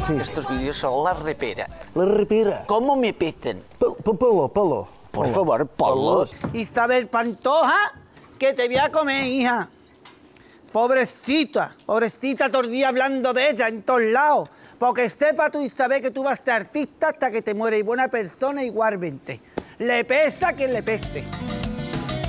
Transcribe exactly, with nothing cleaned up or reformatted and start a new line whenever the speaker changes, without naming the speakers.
Sí.
Estos vídeos son la repera.
La repera.
¿Cómo me peten?
Polo, polo.
Por favor, Polo.
Isabel Pantoja, que te voy a comer, hija. Pobrecita, pobrecita, todo el día hablando de ella en todos lados. Porque sepa tú, Isabel, que tú vas a ser artista hasta que te mueres y buena persona igualmente. Le pesta quien le peste.